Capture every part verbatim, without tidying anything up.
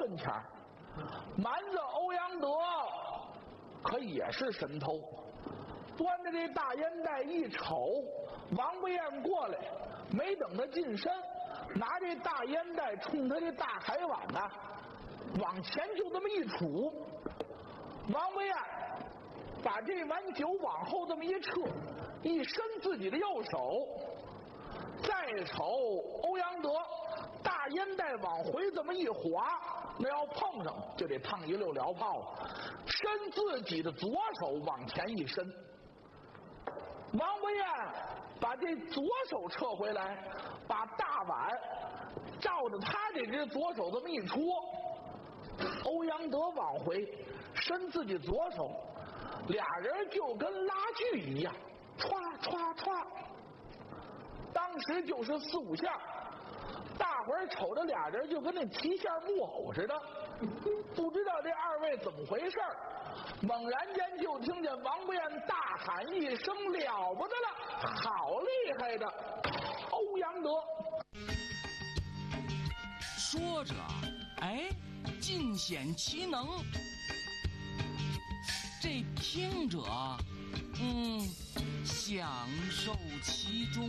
赚钱。蛮子欧阳德可也是神偷，端着这大烟袋一瞅，王不厌过来，没等他近身，拿这大烟袋冲他这大海碗啊往前就这么一杵，王不厌把这碗酒往后这么一撤，一伸自己的右手，再瞅欧阳德大烟袋往回这么一滑，那要碰上就得烫一溜燎泡了，伸自己的左手往前一伸，王不厌把这左手撤回来，把大碗照着他这只左手这么一戳，欧阳德往回伸自己左手，俩人就跟拉锯一样，歘歘歘，当时就是四五下，大伙儿瞅着俩人就跟那提线木偶似的，不知道这二位怎么回事，猛然间就听见王不厌大喊一声：“了不得了，好厉害的欧阳德！” 说着，哎，尽显其能。这听者，嗯，享受其中。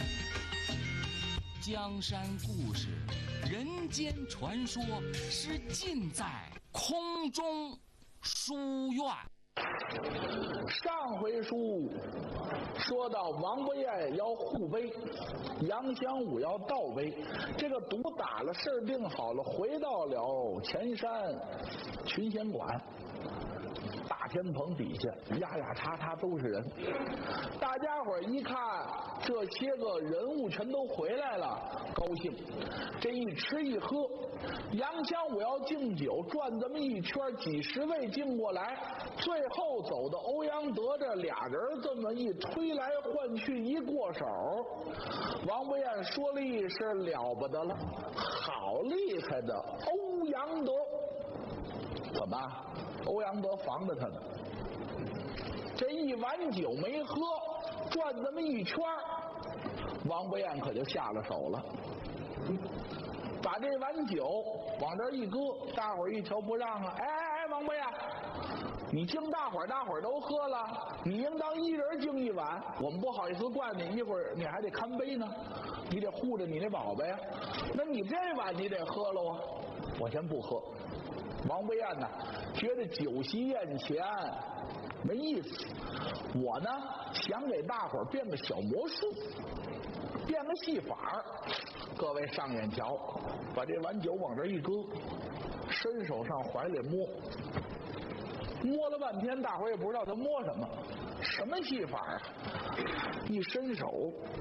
江山故事、人间传说是尽在空中书院。 上回书说到王不厌要护碑，杨香武要盗碑，这个赌打了，事定好了，回到了前山群贤馆。大天棚底下压压叉叉都是人，大家伙一看这些个人物全都回来了，高兴。这一吃一喝，杨香武要敬酒，转这么一圈，几十位敬过来，最后走到欧阳德这，俩人这么一推来换去，一过手，王不厌说了一声：“了不得了，好厉害的欧阳德！”怎么？欧阳德防着他呢，这一碗酒没喝，转这么一圈，王不厌可就下了手了，把这碗酒往这一搁，大伙儿一瞧不让啊，哎哎哎，王不厌，你敬大伙儿，大伙儿都喝了，你应当一人敬一碗，我们不好意思灌你，一会儿你还得看杯呢，你得护着你那宝贝呀，那你这碗你得喝了啊，我先不喝。王不厌呢，觉得酒席宴前没意思，我呢想给大伙儿变个小魔术，变个戏法，各位上眼瞧，把这碗酒往这一搁，伸手上怀里摸，摸了半天，大伙儿也不知道他摸什么，什么戏法啊？一伸手，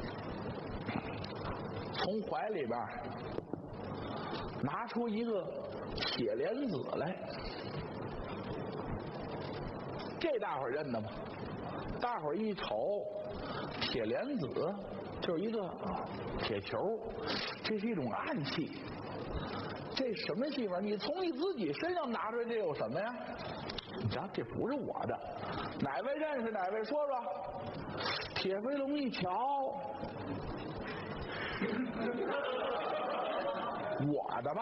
从怀里边拿出一个铁莲子来，这大伙儿认得吗？大伙儿一瞅，铁莲子就是一个铁球，这是一种暗器。这什么戏法？你从你自己身上拿出来，这有什么呀？你瞧，这不是我的，哪位认识哪位说说。铁飞龙一瞧，我的吧？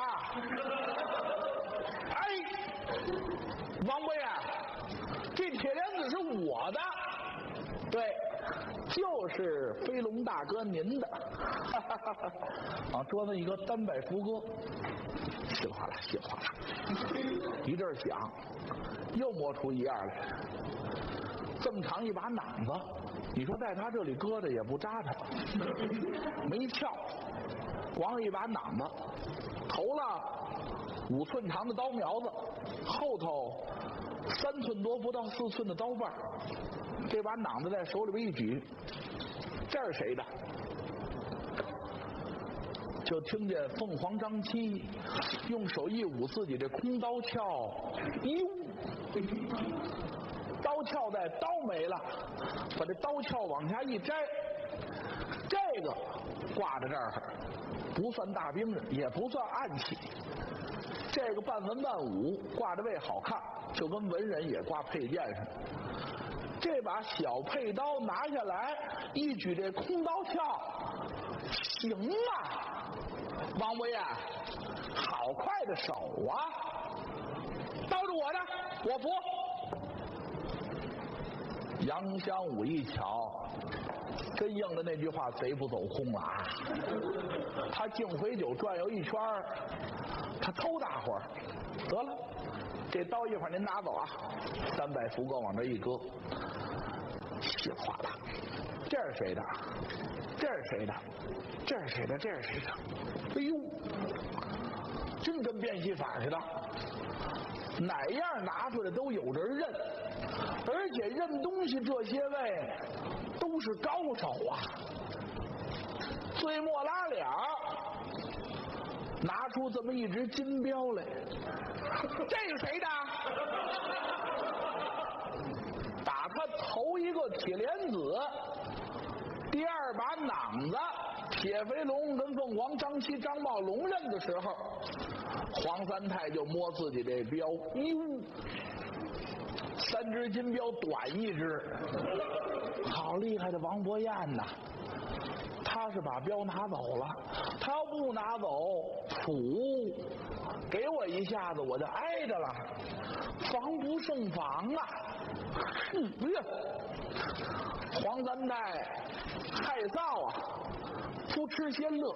哎，王不厌，这铁莲子是我的，对，就是飞龙大哥您的。往桌子一搁，单摆福歌，稀里哗啦，稀里哗啦，一阵响，又摸出一样来，这么长一把榔子，你说在他这里搁着也不扎他，没撬，光一把榔子，头了五寸长的刀苗子，后头三寸多不到四寸的刀把，这把榔子在手里边一举，这是谁的？就听见凤凰张七用手一捂自己这空刀鞘，一捂，刀鞘在，刀没了，把这刀鞘往下一摘，这个挂在这儿，不算大兵刃，也不算暗器，这个半文半武，挂着为好看，就跟文人也挂佩剑似的。这把小佩刀拿下来，一举这空刀鞘，行啊！ 王伯彦，好快的手啊！倒是我的，我服。杨香武一瞧，真应了那句话，贼不走空了啊！他敬回酒转悠一圈，他偷大伙儿，得了，这刀一会儿您拿走啊！三百福够往这一搁，稀里哗啦，这是谁的？这是谁的？这是谁的？这是谁的？哎呦，真跟变戏法似的，哪样拿出来都有人认，而且认东西这些位都是高手啊。最末拉了，拿出这么一只金镖来，这是谁的？打他头一个铁莲子，第二把囊子，铁飞龙跟凤凰张七张茂龙刃的时候，黄三太就摸自己这镖，哟，三只金镖短一只，好厉害的王伯彦呐！他是把镖拿走了，他要不拿走，噗，给我一下子我就挨着了，防不胜防啊！嗯呀，黄三太害臊啊，不吃先乐。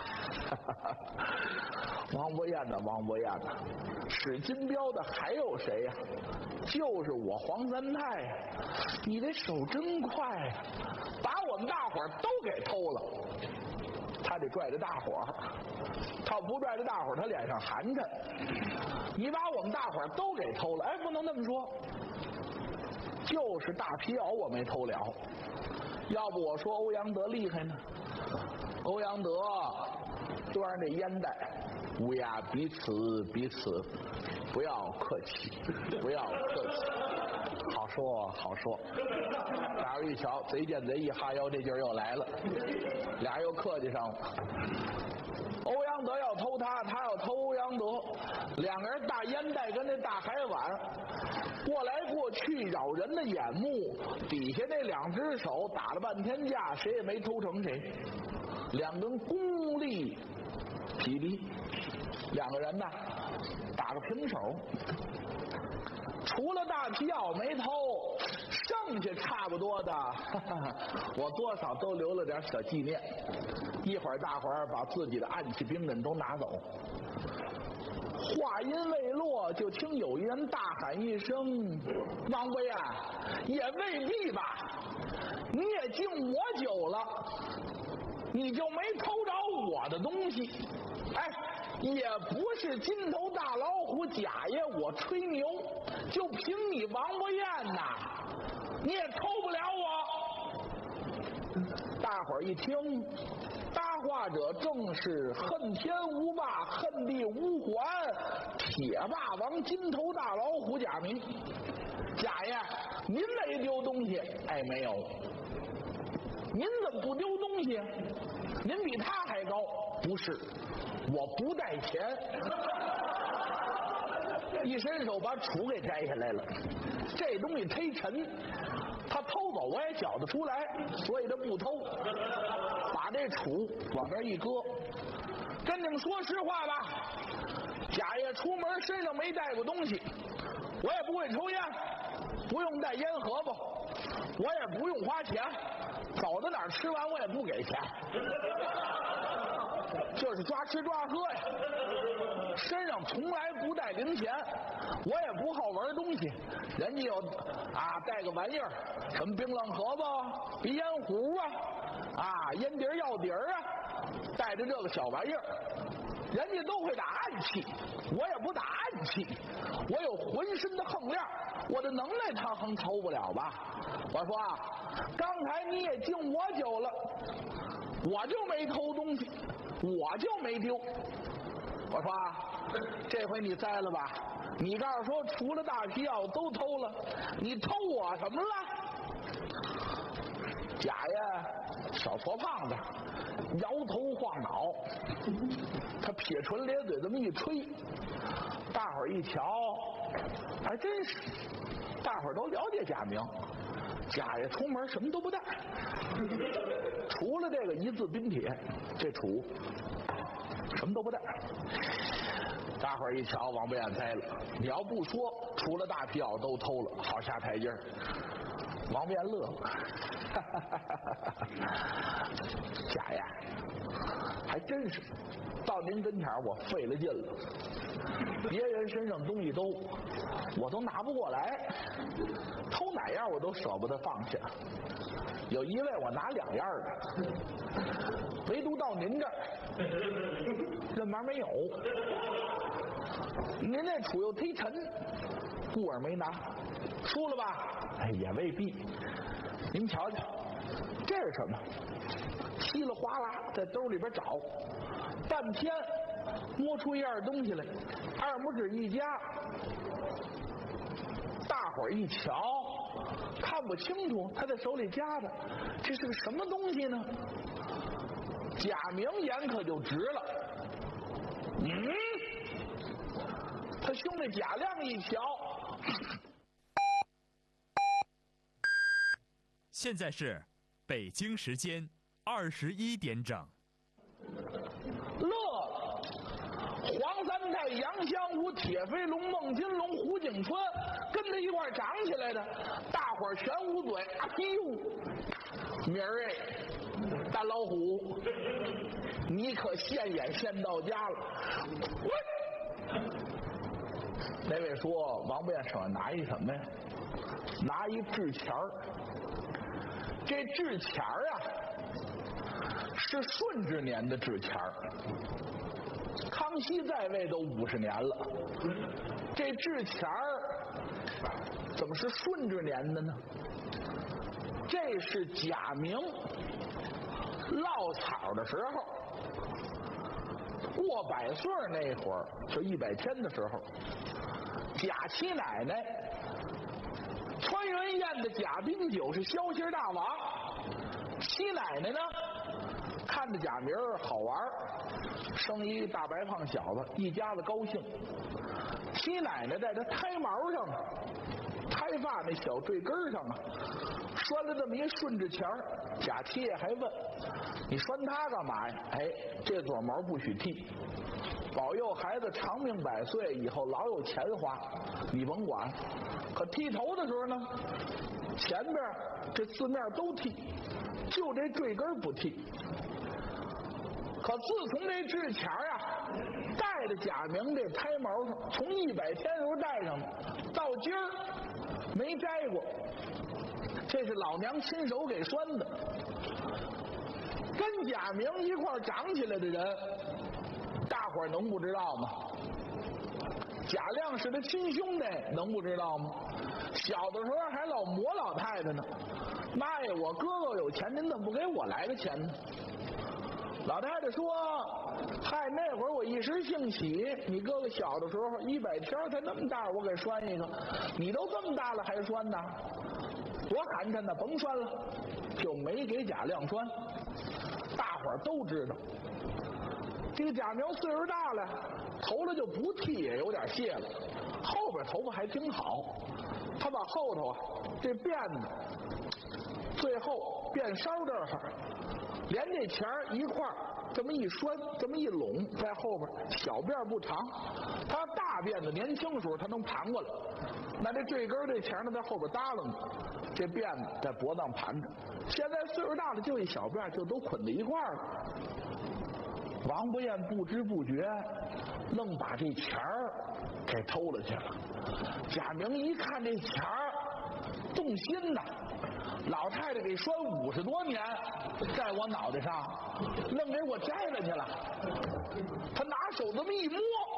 王伯彦呐，王伯彦呐，使金镖的还有谁呀、啊？就是我黄三太呀！你这手真快呀、啊，把我们大伙儿都给偷了。他得拽着大伙儿，他不拽着大伙儿，他脸上寒碜。你把我们大伙儿都给偷了，哎，不能那么说，就是大皮袄我没偷了。要不我说欧阳德厉害呢？欧阳德端着这烟袋，乌鸦彼此彼此，不要客气，不要客气，好说好说。俩人一瞧，贼见贼，一哈腰，这劲儿又来了，俩人又客气上了。欧阳德要偷他，他要偷欧阳德，两个人大烟袋跟那大海碗过来过去，扰人的眼目。底下那两只手打了半天架，谁也没偷成谁。两根功力匹敌，两个人呢打个平手。除了大皮袄没偷，剩下差不多的，哈哈，我多少都留了点小纪念。一会儿大伙儿把自己的暗器兵刃都拿走。话音未落，就听有一人大喊一声：“王伯彦，也未必吧？你也敬我酒了，你就没偷着我的东西？哎，也不是金头大老虎贾爷我吹牛，就凭你王伯彦呐，你也偷不了我。”大伙儿一听，搭话者正是恨天无霸、恨地无还铁霸王金头大老虎贾明。贾爷，您没丢东西？哎，没有。您怎么不丢东西？您比他还高。不是，我不带钱。一伸手把杵给摘下来了，这东西忒沉，他偷走我也觉得出来，所以他不偷。把这杵往那一搁，跟你们说实话吧，贾爷出门身上没带过东西，我也不会抽烟，不用带烟盒子，我也不用花钱，走到哪儿吃完我也不给钱，就是抓吃抓喝呀。身上从来不带零钱，我也不好玩东西。人家有啊带个玩意儿，什么槟榔盒子、鼻烟壶啊，啊烟碟药碟啊，带着这个小玩意儿，人家都会打暗器，我也不打暗器，我有浑身的横链，我的能耐他横偷不了吧？我说啊，刚才你也敬我酒了，我就没偷东西，我就没丢。我说啊，这回你栽了吧？你告诉说除了大皮袄都偷了，你偷我什么了？贾爷小矬胖子摇头晃脑，他撇唇咧嘴这么一吹，大伙儿一瞧，还真是，大伙儿都了解贾明。贾爷出门什么都不带，除了这个一字冰铁，这杵什么都不带。大伙儿一瞧，王八眼栽了。你要不说，除了大皮袄都偷了，好下台阶儿。王八眼乐了，假呀，还真是。到您跟前儿，我费了劲了。别人身上东西都，我都拿不过来，偷哪样我都舍不得放下。有一位我拿两样的，唯独到您这儿，这玩意儿没有。您那杵又忒沉，故而没拿。输了吧？哎，也未必。您瞧瞧，这是什么？稀里哗啦在兜里边找，半天摸出一样东西来，二拇指一夹，大伙儿一瞧，看不清楚他在手里夹的，这是个什么东西呢？贾明眼可就直了。嗯，他兄弟贾亮一瞧。 现在是北京时间二十一点整。 乐了，黄三太、杨香武、铁飞龙、孟金龙、胡景春跟着一块长起来的，大伙儿全捂嘴。哎呦，明儿哎，大老虎，你可现眼现到家了。喂，那位说王八眼手上拿一什么呀？拿一纸钱儿。这制钱儿啊，是顺治年的制钱儿。康熙在位都五十年了，这制钱儿怎么是顺治年的呢？这是贾明落草的时候，过百岁那会儿，就一百天的时候，贾七奶奶。川原宴的贾冰酒是消息大王，七奶奶呢看着贾明好玩，生一大白胖小子，一家子高兴。七奶奶在他胎毛上啊，胎发那小坠根上啊，拴了这么一顺治钱儿。贾七爷还问：“你拴它干嘛呀？”哎，这撮毛不许剃，保佑孩子长命百岁，以后老有钱花，你甭管。可剃头的时候呢，前边这四面都剃，就这坠根不剃。可自从这制钱啊戴着贾明这胎毛上，从一百天时候戴上到今儿没摘过，这是老娘亲手给拴的。跟贾明一块长起来的人，大伙儿能不知道吗？贾亮是他亲兄弟，能不知道吗？小的时候还老磨老太太呢，妈呀，我哥哥有钱，您怎么不给我来个钱呢？老太太说：“嗨，那会儿我一时兴起，你哥哥小的时候一百天才那么大，我给拴一个，你都这么大了还拴呢？多寒碜呢，甭拴了，就没给贾亮拴。”大伙儿都知道，这个贾明岁数大了，头了就不剃也有点谢了，后边头发还挺好，他把后头啊这辫子最后辫梢这儿连这钱一块这么一拴，这么一拢在后边，小辫不长，他大辫子年轻时候他能盘过来，那这坠根这钱呢在后边耷拉呢，这辫子在脖子上盘着。现在岁数大了，就一小辫就都捆在一块了。王不厌不知不觉愣把这钱儿给偷了去了。贾明一看这钱儿动心呐，老太太给拴五十多年在我脑袋上，愣给我摘了去了。他拿手这么一摸，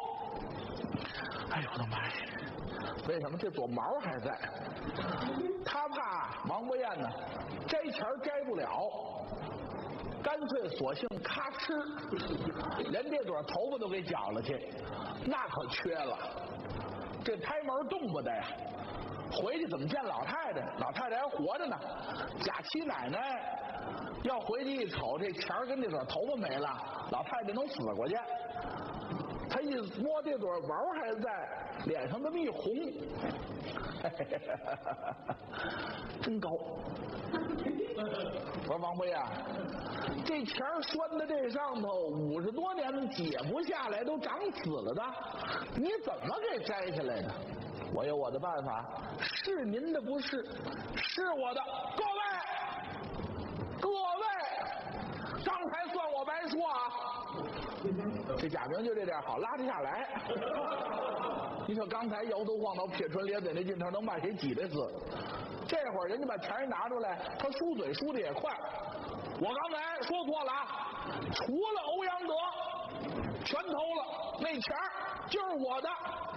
哎呦我的妈呀，为什么这撮毛还在？他怕王不厌呢摘钱摘不了，干脆索性咔哧连这朵头发都给绞了去，那可缺了，这胎毛动不得呀。回去怎么见老太太？老太太还活着呢。贾七奶奶要回去一瞅，这钱跟这朵头发没了，老太太能死过去。他一摸这朵毛还在，脸上那么一红，真高。 我说王伯彦，这钱拴在这上头五十多年解不下来，都长死了的，你怎么给摘下来的？我有我的办法，是您的不是，是我的。各位，各位，刚才算我白说啊。这贾明就这点好，拉得下来。你说刚才摇头晃脑、撇唇咧嘴那劲头，能把谁挤得死？这会儿人家把钱一拿出来，他输嘴输的也快。我刚才说错了啊，除了欧阳德，全投了，那钱就是我的。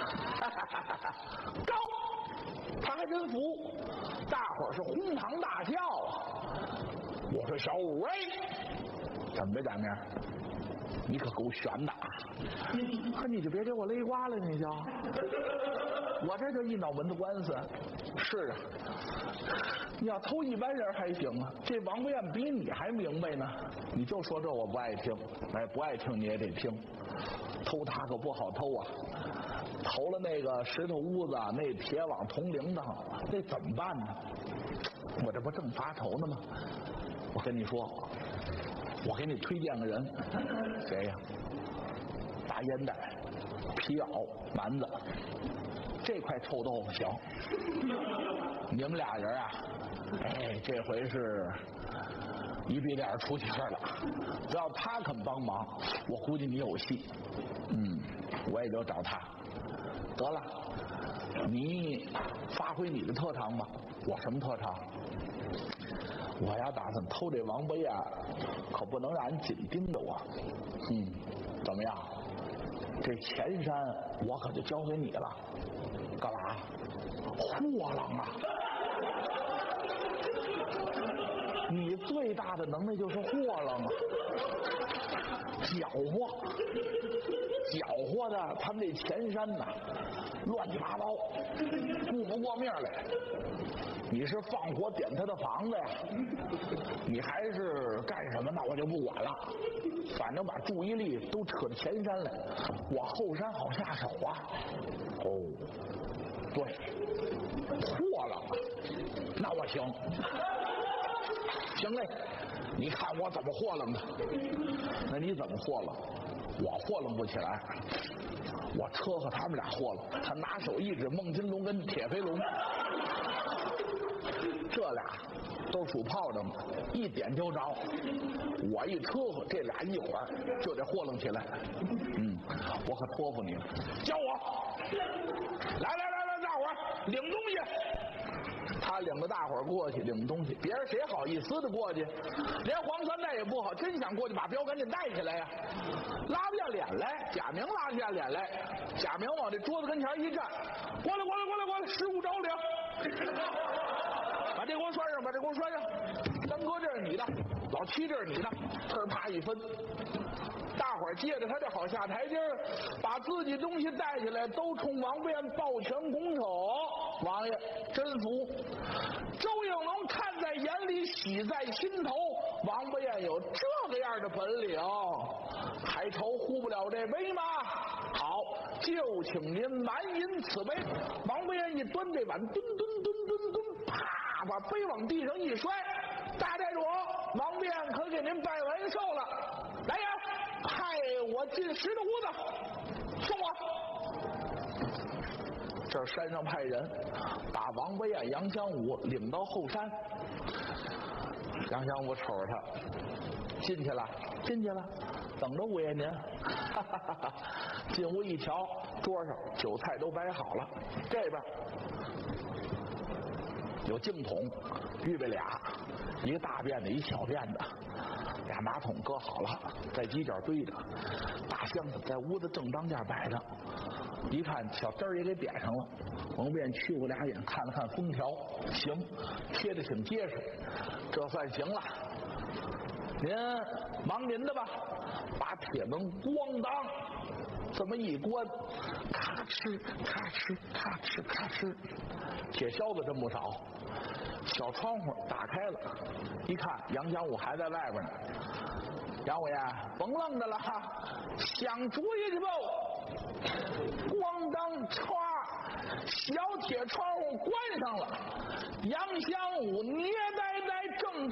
高，他还真服，大伙儿是哄堂大笑啊。我说小五哎，怎么着贾明？你可够悬的啊！可你就别给我勒瓜了，你就。我这就一脑门子官司。是啊，你要偷一般人还行啊，这王伯彦比你还明白呢。你就说这我不爱听，哎，不爱听你也得听。偷他可不好偷啊，投了那个石头屋子，那铁网铜铃铛，那怎么办呢？我这不正发愁呢吗？我跟你说。我给你推荐个人，谁呀？大烟袋、皮袄、蛮子，这块臭豆腐行。你们俩人啊，哎，这回是一比脸出气儿了。只要他肯帮忙，我估计你有戏。嗯，我也就找他。得了，你发挥你的特长吧。我什么特长？我要打算偷这王伯彦，可不能让人紧盯着我。嗯，怎么样？这前山我可就交给你了。干嘛？货郎啊！你最大的能耐就是货郎啊！搅和，搅和的他们这前山呐，乱七八糟，顾不过面来。你是放火点他的房子呀？你还是干什么？那我就不管了。反正把注意力都扯到前山来，我后山好下手啊。哦，对，货了，那我行。行嘞，你看我怎么货楞的？那你怎么货楞？我货楞不起来，我车和他们俩货楞。他拿手一指孟金龙跟铁飞龙。这俩都属炮仗的，一点就着。我一车和这俩一会儿就得货楞起来。嗯，我可托付你了，教我。来来来来，大伙儿领东西。他领着大伙儿过去领东西，别人谁好意思的过去？连黄三代也不好，真想过去把标赶紧带起来呀，拉不下脸来。贾明拉不下脸来，贾明往这桌子跟前一站，过来过来过来过来，失物招领。把这给我拴上，把这给我拴上。三哥这是你的，老七这是你的，呲啪一分。大伙儿借着他这好下台阶儿，把自己东西带起来，都冲王伯彦抱拳拱手。王爷真服。周应龙看在眼里，喜在心头。王伯彦有这个样的本领，还愁呼不了这杯吗？好，就请您满饮此杯。王伯彦一端这碗，吨吨吨吨吨，啪，把杯往地上一摔。大寨主，王伯彦可给您拜完寿了。来人，派我进石头屋子，送我。这儿山上派人把王伯彦、杨香武领到后山。杨香武瞅着他，进去了，进去了，等着五爷您。哈哈哈哈，进屋一瞧，桌上酒菜都摆好了，这边有净桶，预备俩，一个大便的，一小便的，俩马桶搁好了，在犄角堆着，大箱子在屋子正当间摆着。一看小灯儿也给点上了，王伯彦去过俩眼，看了看封条，行，贴的挺结实，这算行了。您忙您的吧，把铁门咣当这么一关，咔哧咔哧咔哧咔哧，铁销子真不少。小窗户打开了，一看杨香武还在外边呢。杨五爷，甭愣着了，想主意去不？咣当歘，小铁窗户关上了。杨香武捏呆呆正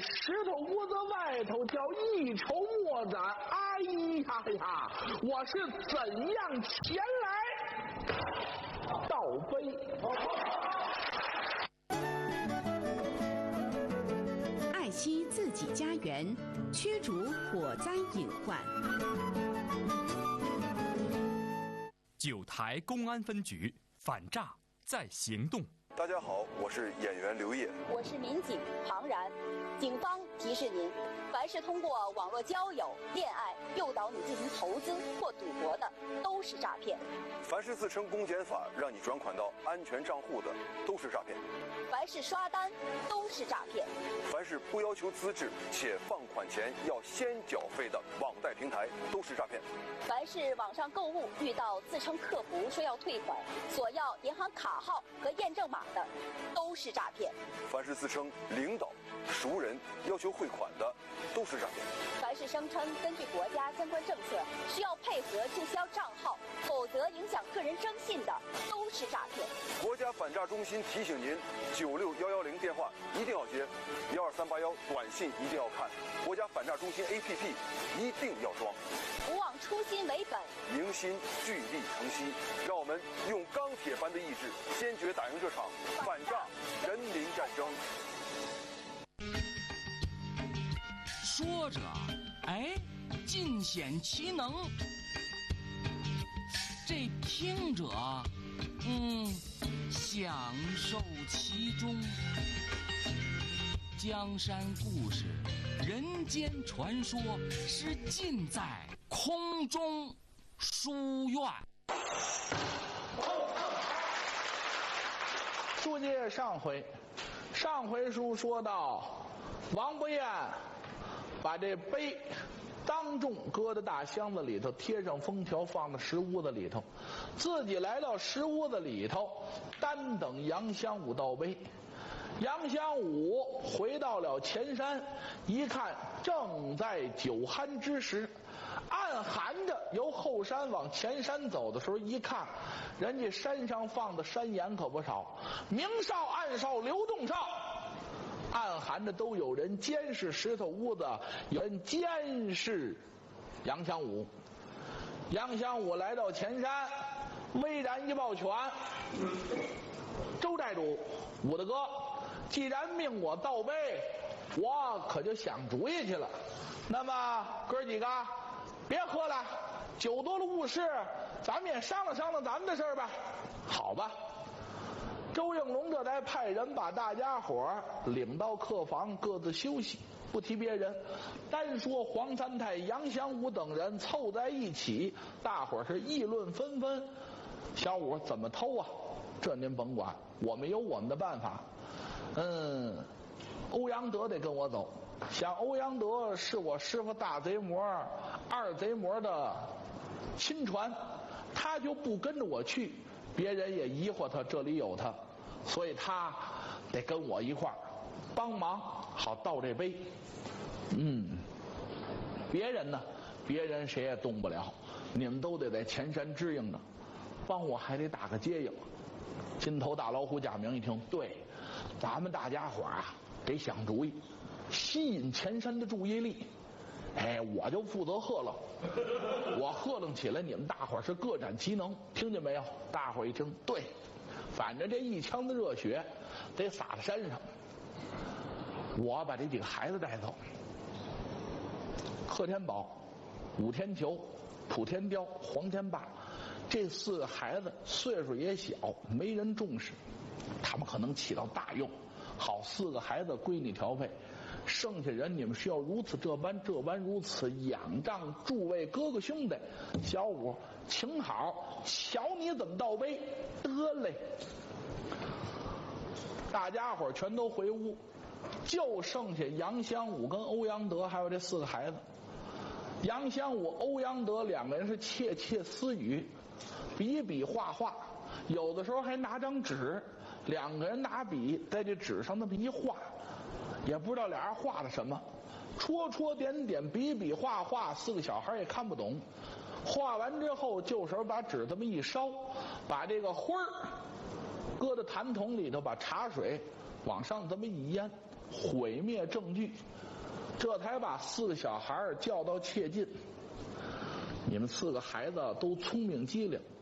石头屋子外头叫一筹莫展。哎呀呀，我是怎样前来倒杯？ 爱惜自己家园，驱逐火灾隐患。 九台公安分局反诈在行动。 大家好，我是演员刘烨。 我是民警庞然。警方提示您，凡是通过网络交友、恋爱诱导你进行投资或赌博的，都是诈骗。 凡是自称公检法让你转款到安全账户的，都是诈骗。 凡是刷单，都是诈骗。 凡是不要求资质且放款前要先缴费的网贷平台，都是诈骗。 凡是网上购物遇到自称客服说要退款，索要银行卡号和验证码的，都是诈骗。 凡是自称领导、熟人要求汇款的，都是诈骗。 凡是声称根据国家相关政策需要配合注销账号，否则影响个人征信的，都是诈骗。 国家反诈中心提醒您：九六幺幺零电话一定要接，幺二三八幺短信一定要看，国家反诈中心 A P P 一定要装。 不忘初心为本， 凝心聚力成溪，让我们用钢铁般的意志，坚决打赢这场反诈人民战争。 说着，哎，尽显其能。这听者，嗯，享受其中。江山故事，人间传说，是尽在空中书院。 书接上回，上回书说到，王不厌把这碑当众搁到大箱子里头，贴上封条，放到石屋子里头，自己来到石屋子里头，单等杨香武到碑。杨香武回到了前山，一看正在酒酣之时，暗含着由后山往前山走的时候，一看人家山上放的山岩可不少，明哨、暗哨、流动哨，暗含着都有人监视石头屋子，有人监视杨香武。杨香武来到前山，巍然一抱拳：周寨主，武大哥，既然命我倒杯，我可就想主意去了。那么哥几个别喝了，酒多了误事，咱们也商量商量咱们的事儿吧。好吧。周应龙这才派人把大家伙领到客房，各自休息，不提别人，单说黄三太、杨香武等人凑在一起，大伙是议论纷纷。小武怎么偷啊？这您甭管，我们有我们的办法。嗯，欧阳德得跟我走。想欧阳德是我师傅大贼魔二贼魔的亲传，他就不跟着我去，别人也疑惑他这里有他，所以他得跟我一块儿帮忙，好倒这杯。嗯，别人呢，别人谁也动不了，你们都得在前山支应着，帮我还得打个接应。金头大老虎贾明一听，对，咱们大家伙啊得想主意，吸引前山的注意力。哎，我就负责喝了，我喝楞起来，你们大伙是各展其能，听见没有？大伙一听，对，反正这一腔的热血得洒在山上。我把这几个孩子带走，贺天宝、武天球、普天雕、黄天霸，这四个孩子岁数也小，没人重视，他们可能起到大用。好，四个孩子归你调配，剩下人你们需要如此这般这般如此仰仗诸位哥哥兄弟。小五请好，瞧你怎么倒杯。得嘞，大家伙全都回屋，就剩下杨香武跟欧阳德还有这四个孩子。杨香武、欧阳德两个人是窃窃私语，比比划划，有的时候还拿张纸，两个人拿笔在这纸上那么一画，也不知道俩人画的什么，戳戳点点，比比划划，四个小孩也看不懂。画完之后，就手把纸这么一烧，把这个灰儿搁到痰桶里头，把茶水往上这么一淹， 毁灭证据，这才把四个小孩叫到切近。你们四个孩子都聪明机灵，